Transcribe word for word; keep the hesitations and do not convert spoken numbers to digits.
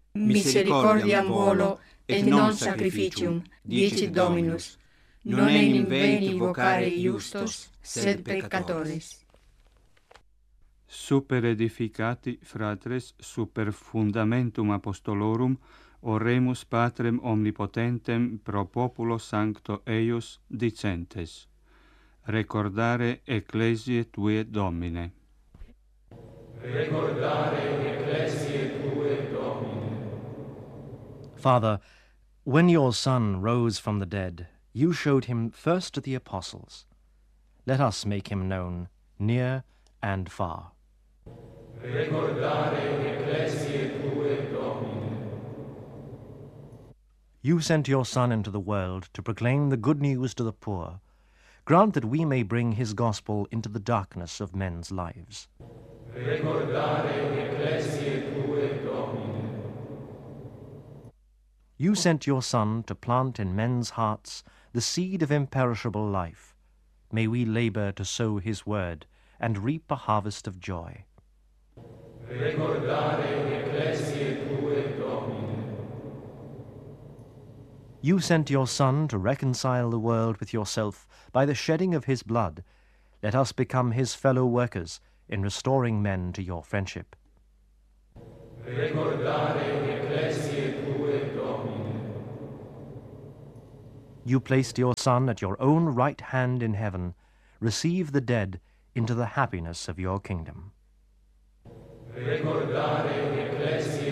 misericordiam volo, et non sacrificium, dicit Dominus. Non enim veni vocare iustos, sed peccatores. Super edificati, fratres, super fundamentum apostolorum, oremus Patrem omnipotentem pro populo sancto eius dicentes. Recordare ecclesiae tue, Domine. Recordare ecclesiae tue, Domine. Father, when your Son rose from the dead, you showed him first to the apostles. Let us make him known, near and far. Recordare ecclesiae tue, Domine. You sent your Son into the world to proclaim the good news to the poor. Grant that we may bring his gospel into the darkness of men's lives. Recordare ecclesiae tue, Domine. You sent your Son to plant in men's hearts the seed of imperishable life. May we labor to sow his word and reap a harvest of joy. Recordare ecclesiae tue, Domine. You sent your Son to reconcile the world with yourself by the shedding of his blood. Let us become his fellow workers in restoring men to your friendship. Recordare ecclesiae tue, Domine. You placed your Son at your own right hand in heaven. Receive the dead into the happiness of your kingdom. Recordare ecclesiae